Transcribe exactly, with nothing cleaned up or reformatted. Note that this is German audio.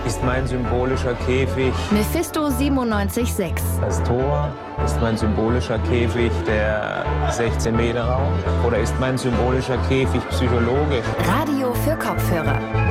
ist mein symbolischer Käfig Mephisto siebenundneunzig Komma sechs. das Tor? Ist mein symbolischer Käfig der sechzehn Meter Raum? Oder ist mein symbolischer Käfig psychologisch? Radio für Kopfhörer.